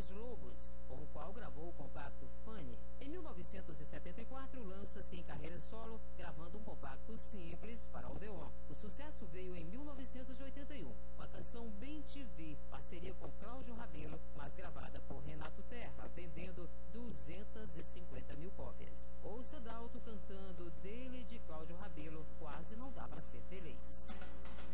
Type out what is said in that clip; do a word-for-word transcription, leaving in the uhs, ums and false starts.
Los Lobos, com o qual gravou o compacto Funny. Em mil novecentos e setenta e quatro, lança-se em carreira solo, gravando um compacto simples para Odeon. O sucesso veio em mil novecentos e oitenta e um, com a canção Bem Te Vi, parceria com Cláudio Rabelo, mas gravada por Renato Terra.